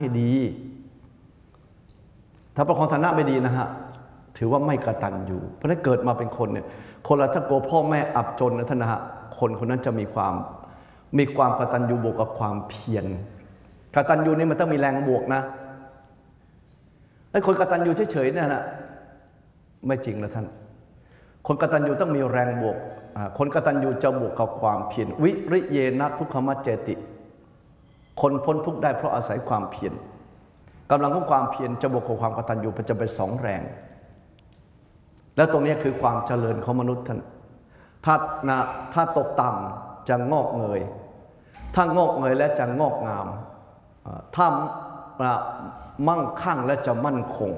ไม่ดีถ้าประคองฐานะไม่ดีนะฮะถือว่าไม่กตัญญูเพราะนั้นเกิดมาเป็นคนเนี่ยคนละถ้ากลัวพ่อแม่อับจนนะท่านนะฮะคนนั้นจะมีความกตัญญูบวกกับความเพียรกตัญญูนี่มันต้องมีแรงบวกนะไอ้คนกตัญญูเฉยๆเนี่ยนะไม่จริงนะท่านคนกตัญญูต้องมีแรงบวกคนกตัญญูจะบวกกับความเพียรวิริเยนะทุกขมัจเจติคนพ้นทุกข์ได้เพราะอาศัยความเพียรกำลังของความเพียรจะบวกกับความกตัญญูมันจะเป็นสองแรงและตรงนี้คือความเจริญของมนุษย์ท่านถ้าตกต่ำจะงอกเงยถ้างอกเงยและจะงอกงามถ้ามั่งคั่งและจะมั่นคง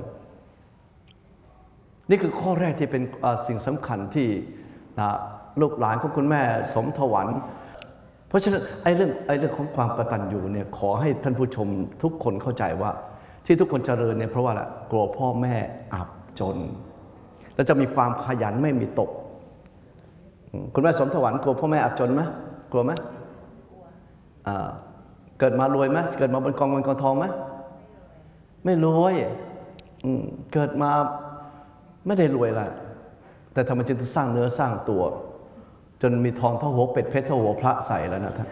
นี่คือข้อแรกที่เป็นสิ่งสำคัญที่ลูกหลานของคุณแม่สมถวันเพราะฉะนั้นไอ้เรื่องของความกตัญญูเนี่ยขอให้ท่านผู้ชมทุกคนเข้าใจว่าที่ทุกคนเจริญเนี่ยเพราะว่าอะไรกลัวพ่อแม่อับจนแล้วจะมีความขยันไม่มีตกคุณแม่สมถวันกลัวพ่อแม่อับจนไหมกลัวไหมเกิดมารวยไหมเกิดมาบนกองเงินกองทองไหมไม่รวยเกิดมาไม่ได้รวยละแต่ทำไมจึงสร้างเนื้อสร้างตัวจนมีทองเท่าหัวเป็ดเพชรเท่าหัวพระใส่แล้วนะท่าน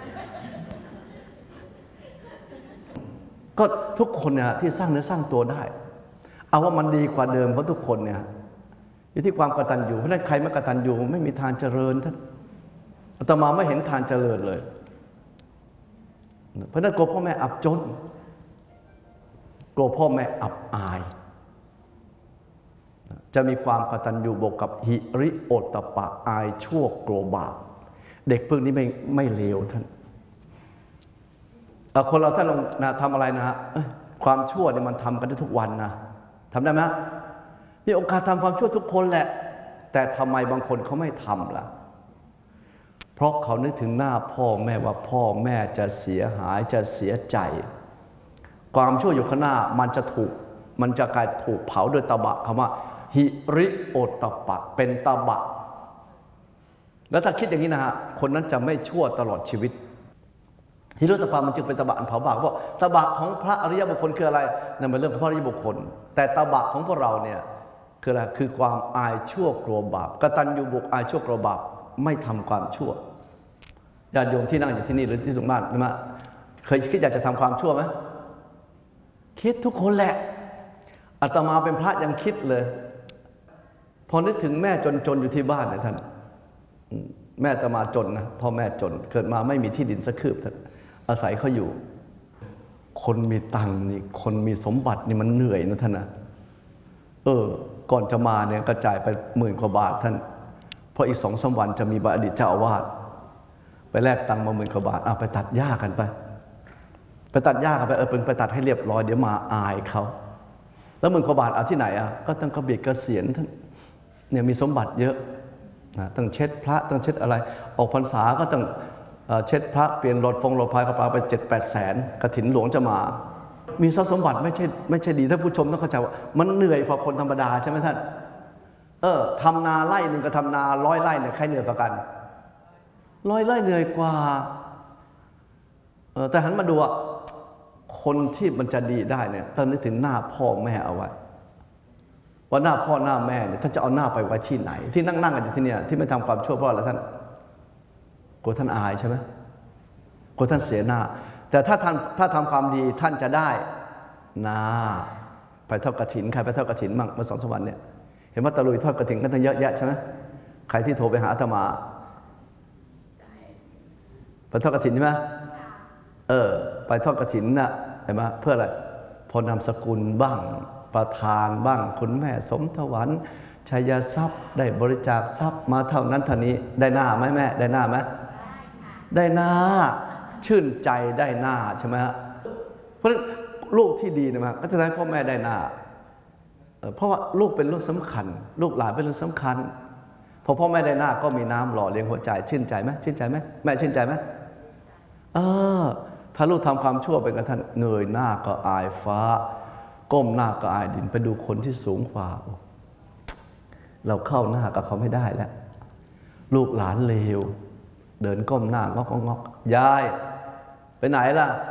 ก็ทุกคนเนี่ยที่สร้างเนื้อสร้างตัวได้เอาว่ามันดีกว่าเดิมเพราะทุกคนเนี่ยอยู่ที่ความกตัญญูเพราะฉะนั้นใครไม่กตัญญูไม่มีทางเจริญท่านอาตมาไม่เห็นทางเจริญเลยเพราะนั้นกลัวพ่อแม่อับจนกลัวพ่อแม่อับอายจะมีความกตัญญูบวกกับหิริโอตตัปปะอายชั่วกลัวบาปเด็กพวกนี้ไม่เลวท่านคนเราท่านลองทำอะไรนะฮะความชั่วเนี่ยมันทำกันได้ทุกวันนะทำได้ไหมมีโอกาสทำความชั่วทุกคนแหละแต่ทำไมบางคนเขาไม่ทำล่ะเพราะเขานึกถึงหน้าพ่อแม่ว่าพ่อแม่จะเสียหายจะเสียใจความชั่วอยู่ข้างหน้ามันจะกลายถูกเผาโดยตบะคำว่าหิริโอตตัปปะเป็นตบะแล้วถ้าคิดอย่างนี้นะฮะคนนั้นจะไม่ชั่วตลอดชีวิตหิริโอตตัปปะมันจึงเป็นตบะอันเผาบาปเพราะตบะของพระอริยบุคคลคืออะไรนั่นเป็นเรื่องของพระอริยบุคคลแต่ตบะของพวกเราเนี่ยคืออะไรคือความอายชั่วกลัวบาปกตัญญูบวกอายชั่วกลัวบาปไม่ทำความชั่วญาติโยมที่นั่งอยู่ที่นี่หรือที่สุบ้านนะเคยคิดอยากจะทำความชั่วไหมคิดทุกคนแหละอาตมาเป็นพระยังคิดเลยพอนึกถึงแม่จนอยู่ที่บ้านเนี่ยท่านแม่อาตมาจนนะพ่อแม่จนเกิดมาไม่มีที่ดินสักคืบท่านอาศัยเขาอยู่คนมีตังค์นี่คนมีสมบัตินี่มันเหนื่อยนะท่านนะก่อนจะมาเนี่ยกระจายไป10,000 กว่าบาทท่านเพราะอีก2-3 วันจะมีอดีตเจ้าอาวาสไปแลกตังค์มา10,000 กว่าบาทไปตัดหญ้ากันไปตัดหญ้ากันไปตัดให้เรียบร้อยเดี๋ยวมาอายเขาแล้ว10,000 กว่าบาทเอาที่ไหนก็ต้องกระเบียดเกษียณท่านเนี่ยมีสมบัติเยอะต้องเช็ดพระต้องเช็ดอะไรออกพรรษาก็ต้องเช็ดพระเปลี่ยนรถพายกระเป๋าไป7-8 แสนกฐินหลวงจะมามีทรัพย์สมบัติไม่ใช่ดีท่านผู้ชมต้องเข้าใจว่ามันเหนื่อยกว่าคนธรรมดาใช่ไหมท่านทำนาไร่หนึ่งกับทำนา100 ไร่เนี่ยใครเหนื่อยกว่ากัน100 ไร่เหนื่อยกว่าแต่หันมาดูคนที่มันจะดีได้เนี่ยต้องนึกถึงหน้าพ่อแม่เอาไว้ว่าหน้าพ่อหน้าแม่เนี่ยท่านจะเอาหน้าไปไว้ที่ไหนที่นั่งกันอยู่ที่เนี่ยที่ไม่ทำความชั่วเพราะอะไรท่านกลัวท่านอายใช่ไหมกลัวท่านเสียหน้าแต่ถ้าทำความดีท่านจะได้หน้าไปทอดกฐินใครไปทอดกฐินมั่งเมื่อ2-3 วันเนี่ยเห็นว่าตะลุยทอดกฐินกันตั้งเยอะแยะใช่ไหมใครที่โทรไปหาอาตมาไปทอดกฐินใช่ไหมไปทอดกฐินน่ะเห็นไหมเพื่ออะไรพอนามสกุลบ้างประธานบ้างคุณแม่สมถวันชัยทรัพย์ได้บริจาคทรัพย์มาเท่านั้นเท่านี้ได้หน้าไหมแม่ได้หน้าไหมได้หน้าชื่นใจได้หน้าใช่ไหมฮะเพราะลูกที่ดีนะก็จะให้พ่อแม่ได้หน้าเพราะว่าลูกเป็นเรื่องสำคัญลูกหลานเป็นเรื่องสำคัญพอพ่อแม่ได้หน้าก็มีน้ำหล่อเลี้ยงหัวใจชื่นใจไหมชื่นใจไหมแม่ชื่นใจไหมถ้าลูกทำความชั่วเป็นกระทั่งเงยหน้าก็อายฟ้าก้มหน้าก็อายดินไปดูคนที่สูงกว่าเราเข้าหน้ากับเขาไม่ได้แล้วลูกหลานเลวเดินก้มหน้างอกยายไปไหนล่ะ